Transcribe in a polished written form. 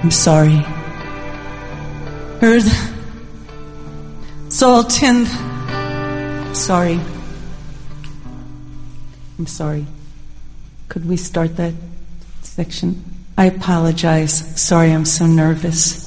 I'm sorry. Heard salt and... Sorry. I'm sorry. Could we start that section? I apologize. Sorry, I'm so nervous.